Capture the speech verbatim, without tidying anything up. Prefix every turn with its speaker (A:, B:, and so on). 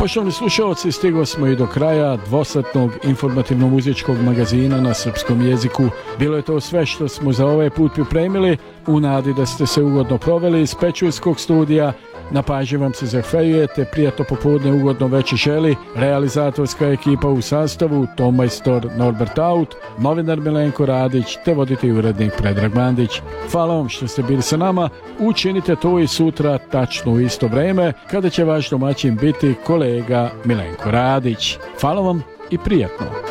A: Poštovani slušalci, stigli smo i do kraja dvosatnog informativno-muzičkog magazina na srpskom jeziku. Bilo je to sve što smo za ovaj put pripremili, u nadi da ste se ugodno proveli iz Pečurskog studija. Na pažnji vam se zahvaljujete, prijatno popodne, ugodno večer želi realizatorska ekipa u sastavu tonmajstor Norbert Aut, novinar Milenko Radić te voditelj i urednik Predrag Mandić. Hvala vam što ste bili sa nama, učinite to i sutra tačno u isto vreme kada će vaš domaćin biti kolega Milenko Radić. Hvala vam i prijatno.